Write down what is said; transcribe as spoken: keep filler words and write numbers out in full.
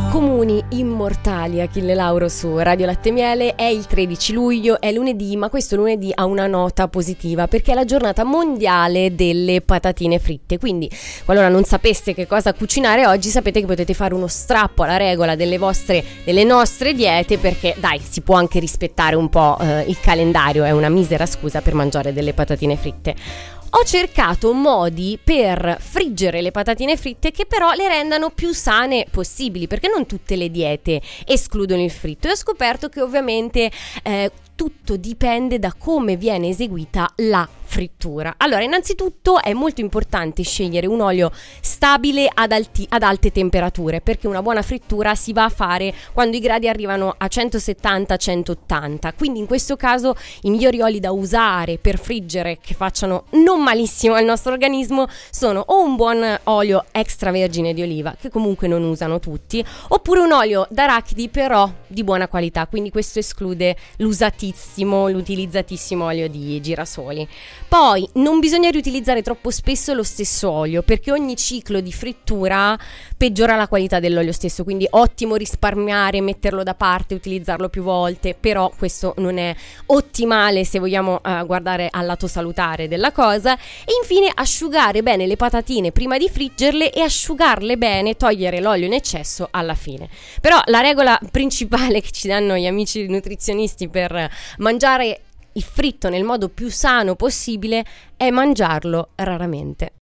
Comuni immortali, Achille Lauro su Radio Latte Miele. È il tredici luglio, è lunedì, ma questo lunedì ha una nota positiva perché è la giornata mondiale delle patatine fritte. Quindi, qualora non sapeste che cosa cucinare oggi, sapete che potete fare uno strappo alla regola delle vostre, delle nostre diete, perché dai, si può anche rispettare un po' eh, il calendario, è una misera scusa per mangiare delle patatine fritte. Ho cercato modi per friggere le patatine fritte che però le rendano più sane possibili, perché non tutte le diete escludono il fritto, e ho scoperto che ovviamente eh, tutto dipende da come viene eseguita la frittura. Allora, innanzitutto è molto importante scegliere un olio stabile ad, alti, ad alte temperature, perché una buona frittura si va a fare quando i gradi arrivano a centosettanta centottanta. Quindi in questo caso i migliori oli da usare per friggere che facciano non malissimo al nostro organismo sono o un buon olio extravergine di oliva, che comunque non usano tutti, oppure un olio d'arachidi però di buona qualità, quindi questo esclude l'usatissimo, l'utilizzatissimo olio di girasoli. Poi non bisogna riutilizzare troppo spesso lo stesso olio, perché ogni ciclo di frittura peggiora la qualità dell'olio stesso, quindi ottimo risparmiare, metterlo da parte, utilizzarlo più volte, però questo non è ottimale se vogliamo uh, guardare al lato salutare della cosa. E infine asciugare bene le patatine prima di friggerle e asciugarle bene, togliere l'olio in eccesso alla fine. Però la regola principale che ci danno gli amici nutrizionisti per mangiare il fritto nel modo più sano possibile è mangiarlo raramente.